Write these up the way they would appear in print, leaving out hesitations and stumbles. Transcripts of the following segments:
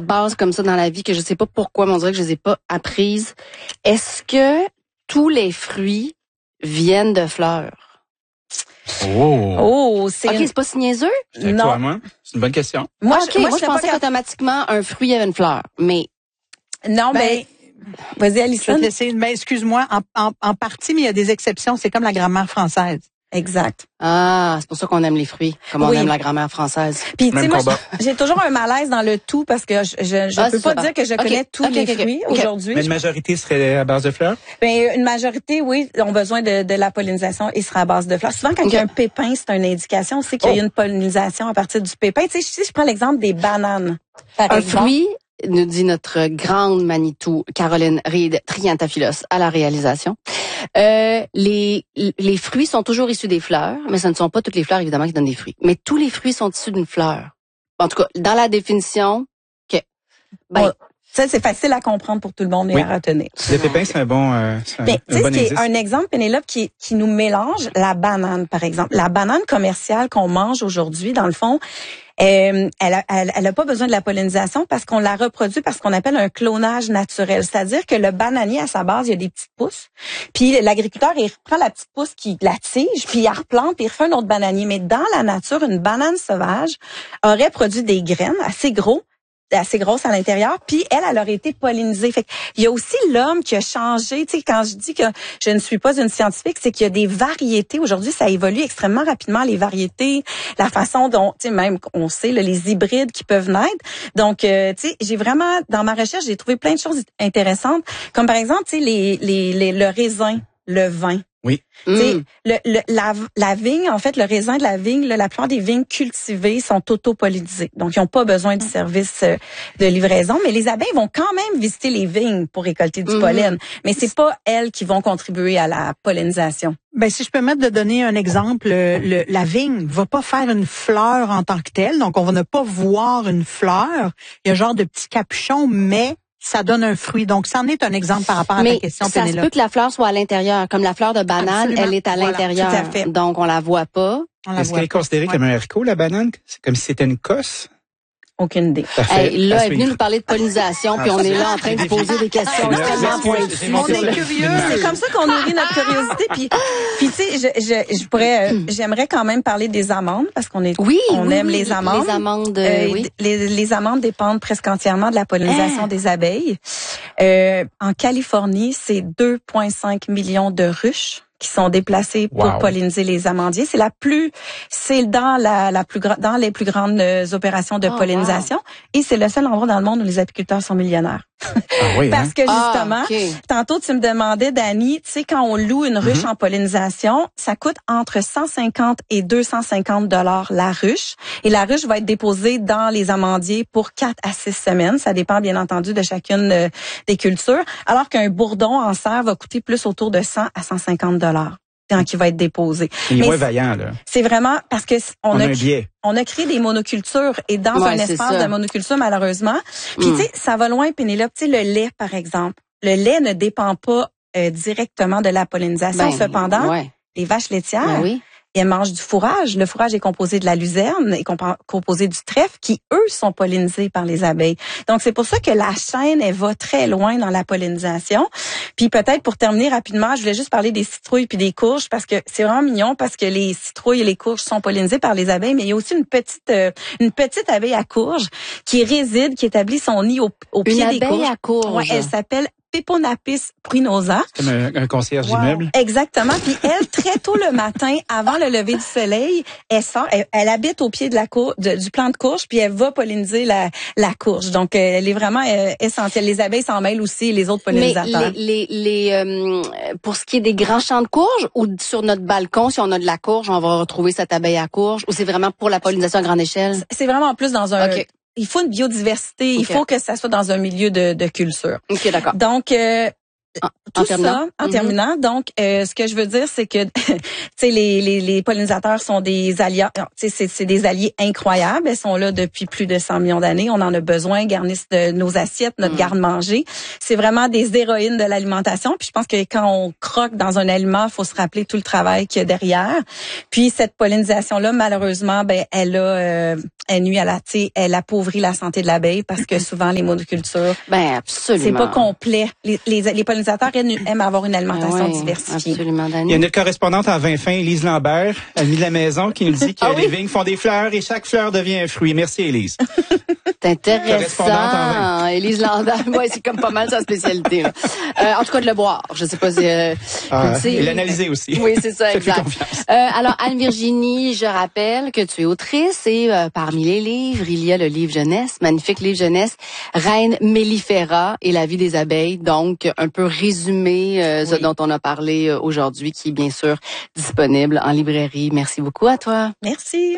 bases comme ça dans la vie que je sais pas pourquoi, mais on dirait que je les ai pas apprises. Est-ce que tous les fruits viennent de fleurs? Oh, c'est pas si niaiseux? Non. C'est une bonne question. Moi, je pensais qu'automatiquement, un fruit avait une fleur. Mais. Non, mais. Vas-y, Alison. Je vais te laisser, mais excuse-moi, en partie, mais il y a des exceptions. C'est comme la grammaire française. Exact. Ah, c'est pour ça qu'on aime les fruits, comme on aime la grammaire française. Puis tu sais, moi, j'ai toujours un malaise dans le tout parce que je peux pas dire que je connais tous les fruits aujourd'hui. Mais une majorité serait à base de fleurs? Ben une majorité, oui, ont besoin de la pollinisation et sera à base de fleurs. Souvent, quand il y a un pépin, c'est une indication aussi qu'il y a une pollinisation à partir du pépin. Tu sais, si je prends l'exemple des bananes, par exemple. Fruit, nous dit notre grande Manitou, Caroline Reed Triantaphilos, à la réalisation. Les fruits sont toujours issus des fleurs, mais ce ne sont pas toutes les fleurs, évidemment, qui donnent des fruits. Mais tous les fruits sont issus d'une fleur. En tout cas, dans la définition, ça, c'est facile à comprendre pour tout le monde et à retenir. Le pépin, c'est un bon indice. Un exemple, Pénélope, qui nous mélange la banane, par exemple. La banane commerciale qu'on mange aujourd'hui, dans le fond, elle a pas besoin de la pollinisation parce qu'on la reproduit par ce qu'on appelle un clonage naturel. C'est-à-dire que le bananier, à sa base, il y a des petites pousses. Puis l'agriculteur, il reprend la petite pousse la tige, puis il la replante, puis il refait un autre bananier. Mais dans la nature, une banane sauvage aurait produit des graines assez grosses à l'intérieur, puis elle aurait été pollinisée. Fait il y a aussi l'homme qui a changé. Tu sais, quand je dis que je ne suis pas une scientifique, c'est qu'il y a des variétés. Aujourd'hui, ça évolue extrêmement rapidement, les variétés, la façon dont, tu sais, même, on sait, là, les hybrides qui peuvent naître. Donc, tu sais, j'ai vraiment, dans ma recherche, j'ai trouvé plein de choses intéressantes, comme par exemple, tu sais, le raisin, le vin. Oui. La vigne, en fait, le raisin de la vigne, la plupart des vignes cultivées sont auto-pollinisées. Donc, ils n'ont pas besoin du service de livraison. Mais les abeilles vont quand même visiter les vignes pour récolter du pollen. Mais c'est pas elles qui vont contribuer à la pollinisation. Ben, si je peux mettre de donner un exemple, la vigne va pas faire une fleur en tant que telle. Donc, on va ne pas voir une fleur. Il y a un genre de petit capuchon, mais ça donne un fruit. Donc, ça en est un exemple par rapport à ta question, Pénélope. Mais ça se peut que la fleur soit à l'intérieur. Comme la fleur de banane, absolument. Elle est à l'intérieur. Tout à fait. Donc, on la voit pas. Est-ce qu'elle est considérée comme un haricot, la banane? C'est comme si c'était une cosse? Aucune idée. Là, elle est venue nous parler de pollinisation, puis on est là en train de poser des questions extrêmement pointues. On est curieux. C'est comme ça qu'on nourrit notre curiosité. Puis tu sais, j'aimerais quand même parler des amandes parce qu'on aime les amandes. Les amandes, les amandes dépendent presque entièrement de la pollinisation des abeilles. En Californie, c'est 2,5 millions de ruches qui sont déplacés pour polliniser les amandiers. C'est dans dans les plus grandes opérations de pollinisation et c'est le seul endroit dans le monde où les apiculteurs sont millionnaires. Parce que justement, tantôt tu me demandais, Dani, tu sais, quand on loue une ruche en pollinisation, ça coûte entre 150 et 250 $ la ruche. Et la ruche va être déposée dans les amandiers pour 4 à 6 semaines. Ça dépend bien entendu de chacune des cultures. Alors qu'un bourdon en serre va coûter plus autour de 100 à 150 $ quand il va être déposé. Il est moins vaillant, là. C'est vraiment parce que on a créé des monocultures et dans un espace de monoculture, malheureusement. Puis tu sais, ça va loin, Pénélope. Tu sais, le lait, par exemple. Le lait ne dépend pas directement de la pollinisation. Cependant, les vaches laitières, elles mangent du fourrage. Le fourrage est composé de la luzerne et composé du trèfle qui, eux, sont pollinisés par les abeilles. Donc, c'est pour ça que la chaîne, elle va très loin dans la pollinisation. Puis peut-être pour terminer rapidement, je voulais juste parler des citrouilles puis des courges parce que c'est vraiment mignon parce que les citrouilles et les courges sont pollinisées par les abeilles, mais il y a aussi une petite abeille à courge qui réside, qui établit son nid au pied des courges. Une abeille à courge. Ouais, elle s'appelle Peponapis pruinosa. C'est comme un concierge d'immeuble. Exactement. Puis elle, très tôt le matin, avant le lever du soleil, elle sort, elle habite au pied de du plant de courge, puis elle va polliniser la courge. Donc, elle est vraiment essentielle. Les abeilles s'en mêlent aussi, les autres pollinisateurs. Mais pour ce qui est des grands champs de courge, ou sur notre balcon, si on a de la courge, on va retrouver cette abeille à courge, ou c'est vraiment pour la pollinisation à grande échelle? C'est vraiment plus dans un... Il faut une biodiversité. Il faut que ça soit dans un milieu de culture. OK, d'accord. Donc, Tout ça, en terminant, donc, ce que je veux dire, c'est que, tu sais, les pollinisateurs sont des alliés, c'est des alliés incroyables. Elles sont là depuis plus de 100 millions d'années. On en a besoin, garnissent de nos assiettes, notre garde-manger. C'est vraiment des héroïnes de l'alimentation. Puis je pense que quand on croque dans un aliment, il faut se rappeler tout le travail qu'il y a derrière. Puis cette pollinisation-là, malheureusement, elle nuit elle appauvrit la santé de l'abeille parce que souvent les monocultures, absolument, c'est pas complet. Les pollinisateurs aiment avoir une alimentation diversifiée. Absolument, Dani. Il y a notre correspondante en vin fin, Élise Lambert, amie de la maison, qui nous dit que les vignes font des fleurs et chaque fleur devient un fruit. Merci, Élise. C'est intéressant. Élise Lambert, c'est comme pas mal sa spécialité. En tout cas, de le boire. Je sais pas si... et l'analyser aussi. Oui, c'est ça, exact. Alors, Anne-Virginie, je rappelle que tu es autrice et parmi les livres, il y a le livre jeunesse, magnifique livre jeunesse, Reine mellifera et la vie des abeilles. Donc, un peu résumé ce dont on a parlé aujourd'hui, qui est bien sûr disponible en librairie. Merci beaucoup à toi. Merci.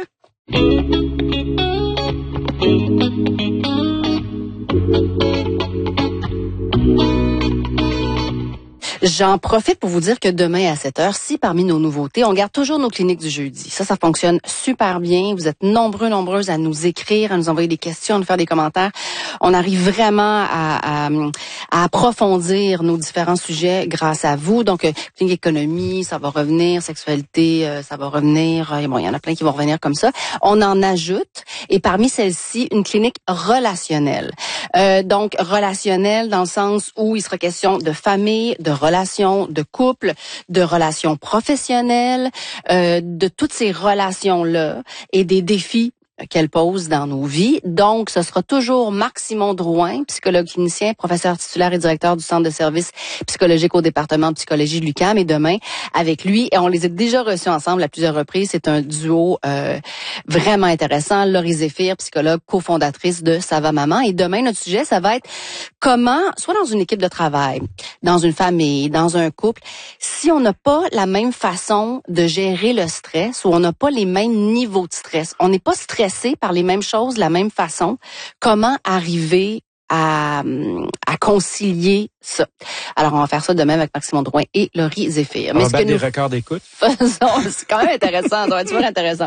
J'en profite pour vous dire que demain à 7h, parmi nos nouveautés, on garde toujours nos cliniques du jeudi. Ça fonctionne super bien. Vous êtes nombreuses à nous écrire, à nous envoyer des questions, à nous faire des commentaires. On arrive vraiment à approfondir nos différents sujets grâce à vous. Donc, clinique économie, ça va revenir, sexualité, ça va revenir. Et bon, il y en a plein qui vont revenir comme ça. On en ajoute, et parmi celles-ci, une clinique relationnelle. Donc, relationnelle dans le sens où il sera question de famille, de relations de couple, de relations professionnelles, de toutes ces relations-là et des défis qu'elle pose dans nos vies. Donc, ce sera toujours Marc-Simon Drouin, psychologue clinicien, professeur titulaire et directeur du Centre de services psychologiques au département de psychologie de l'UQAM. Et demain, avec lui, et on les a déjà reçus ensemble à plusieurs reprises, c'est un duo vraiment intéressant. Laurie Zéphir, psychologue, cofondatrice de Ça va maman. Et demain, notre sujet, ça va être comment, soit dans une équipe de travail, dans une famille, dans un couple, si on n'a pas la même façon de gérer le stress ou on n'a pas les mêmes niveaux de stress, on n'est pas stressé par les mêmes choses de la même façon, comment arriver à concilier ça. Alors, on va faire ça demain avec Marc-Simon Drouin et Laurie Zéphir. On va battre des records d'écoute. C'est quand même intéressant, ça va être super intéressant.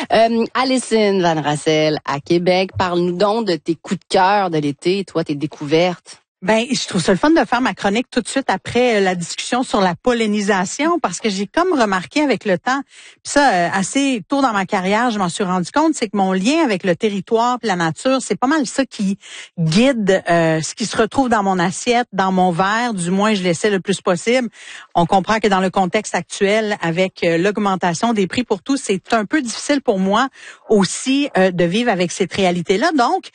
Alison Van Rassel à Québec, parle-nous donc de tes coups de cœur de l'été, toi, tes découvertes. Je trouve ça le fun de faire ma chronique tout de suite après la discussion sur la pollinisation parce que j'ai comme remarqué avec le temps, puis ça assez tôt dans ma carrière, je m'en suis rendu compte, c'est que mon lien avec le territoire et la nature, c'est pas mal ça qui guide ce qui se retrouve dans mon assiette, dans mon verre, du moins je l'essaie le plus possible. On comprend que dans le contexte actuel, avec l'augmentation des prix pour tout, c'est un peu difficile pour moi aussi de vivre avec cette réalité-là. Donc,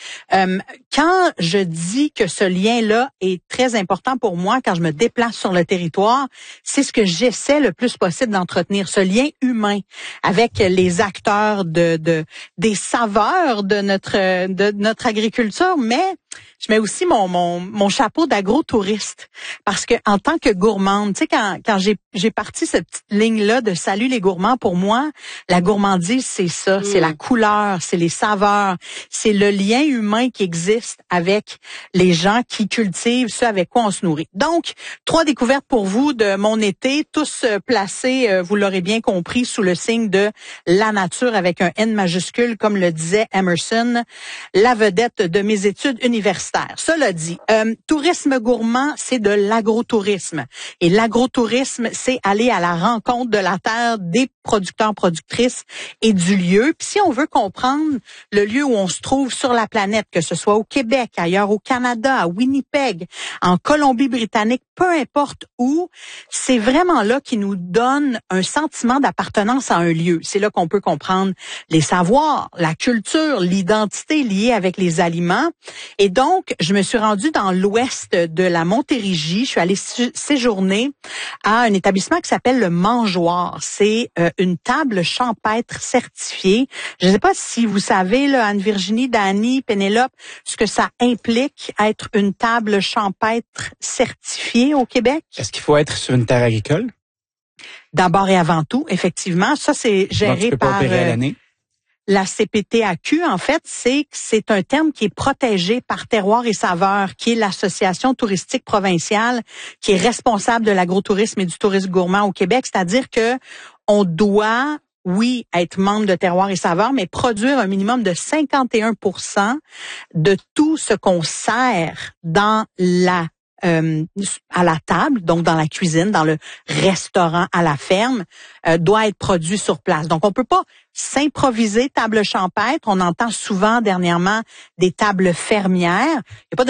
quand je dis que ce lien-là est très important pour moi quand je me déplace sur le territoire, c'est ce que j'essaie le plus possible d'entretenir, ce lien humain avec les acteurs des saveurs de notre agriculture, mais je mets aussi mon chapeau d'agro-touriste parce que en tant que gourmande, tu sais quand j'ai parti cette petite ligne là de salut les gourmands, pour moi la gourmandise c'est ça, c'est la couleur, c'est les saveurs, c'est le lien humain qui existe avec les gens qui cultivent ce avec quoi on se nourrit. Donc 3 découvertes pour vous de mon été, tous placés, vous l'aurez bien compris, sous le signe de la nature avec un N majuscule, comme le disait Emerson, la vedette de mes études universitaires. Cela dit, tourisme gourmand, c'est de l'agrotourisme. Et l'agrotourisme, c'est aller à la rencontre de la terre, des producteurs, productrices et du lieu. Puis si on veut comprendre le lieu où on se trouve sur la planète, que ce soit au Québec, ailleurs au Canada, à Winnipeg, en Colombie-Britannique, peu importe où, c'est vraiment là qui nous donne un sentiment d'appartenance à un lieu. C'est là qu'on peut comprendre les savoirs, la culture, l'identité liée avec les aliments. Et donc, je me suis rendue dans l'ouest de la Montérégie. Je suis allée séjourner à un établissement qui s'appelle le Mangeoire. C'est une table champêtre certifiée. Je ne sais pas si vous savez, là, Anne-Virginie, Dani, Pénélope, ce que ça implique être une table champêtre certifiée au Québec. Est-ce qu'il faut être sur une terre agricole? D'abord et avant tout, effectivement. Ça, c'est géré donc, tu peux par... pas opérer à l'année? la CPTAQ, en fait, c'est un terme qui est protégé par Terroir et Saveurs, qui est l'association touristique provinciale qui est responsable de l'agrotourisme et du tourisme gourmand au Québec. C'est-à-dire que on doit, oui, être membre de Terroir et Saveurs, mais produire un minimum de 51% de tout ce qu'on sert dans à la table, donc dans la cuisine, dans le restaurant, à la ferme, doit être produit sur place. Donc, on peut pas s'improviser table champêtre. On entend souvent dernièrement des tables fermières. Il y a pas